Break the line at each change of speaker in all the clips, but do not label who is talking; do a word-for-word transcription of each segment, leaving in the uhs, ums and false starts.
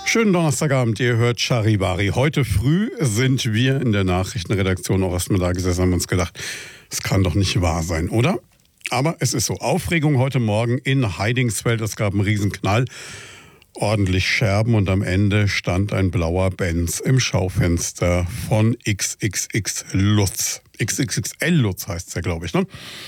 Schönen Donnerstagabend, ihr hört Charivari. Heute früh sind wir in der Nachrichtenredaktion auch erstmal da gesessen und haben uns gedacht, es kann doch nicht wahr sein, oder? Aber es ist so. Aufregung heute Morgen in Heidingsfeld. Es gab einen Riesenknall, ordentlich Scherben und am Ende stand ein blauer Benz im Schaufenster von X X X Lutz. X X X L Lutz heißt es ja, glaube ich, ne?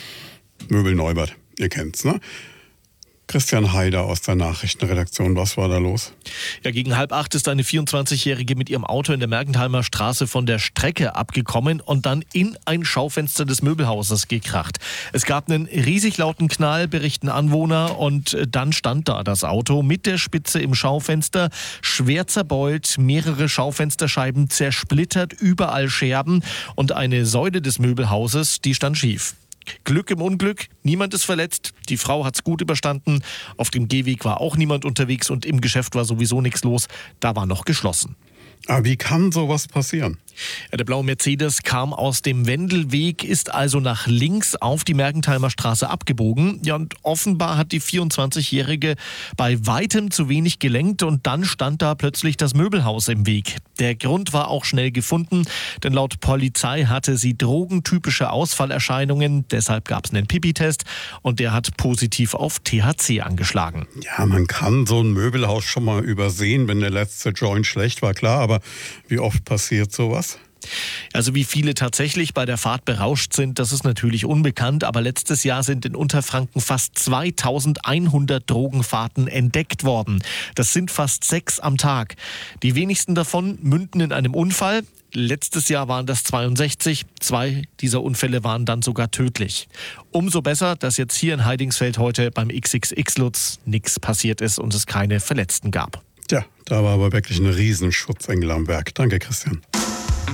Möbel Neubert, ihr kennt's, ne? Christian Heider aus der Nachrichtenredaktion, was war da los?
Ja, gegen halb acht ist eine vierundzwanzigjährige mit ihrem Auto in der Mergentheimer Straße von der Strecke abgekommen und dann in ein Schaufenster des Möbelhauses gekracht. Es gab einen riesig lauten Knall, berichten Anwohner, und dann stand da das Auto mit der Spitze im Schaufenster, schwer zerbeult, mehrere Schaufensterscheiben zersplittert, überall Scherben und eine Säule des Möbelhauses, die stand schief. Glück im Unglück, niemand ist verletzt, die Frau hat's gut überstanden, auf dem Gehweg war auch niemand unterwegs und im Geschäft war sowieso nichts los, da war noch geschlossen.
Aber wie kann sowas passieren?
Ja, der blaue Mercedes kam aus dem Wendelweg, ist also nach links auf die Mergentheimer Straße abgebogen. Ja, und offenbar hat die vierundzwanzigjährige bei weitem zu wenig gelenkt und dann stand da plötzlich das Möbelhaus im Weg. Der Grund war auch schnell gefunden, denn laut Polizei hatte sie drogentypische Ausfallerscheinungen. Deshalb gab es einen Pipi-Test und der hat positiv auf T H C angeschlagen.
Ja, man kann so ein Möbelhaus schon mal übersehen, wenn der letzte Joint schlecht war, klar. Aber wie oft passiert sowas?
Also wie viele tatsächlich bei der Fahrt berauscht sind, das ist natürlich unbekannt. Aber letztes Jahr sind in Unterfranken fast zweitausendeinhundert Drogenfahrten entdeckt worden. Das sind fast sechs am Tag. Die wenigsten davon münden in einem Unfall. Letztes Jahr waren das zweiundsechzig. Zwei dieser Unfälle waren dann sogar tödlich. Umso besser, dass jetzt hier in Heidingsfeld heute beim X X X Lutz nichts passiert ist und es keine Verletzten gab.
Tja, da war aber wirklich ein Riesenschutz Engel am Werk. Danke, Christian.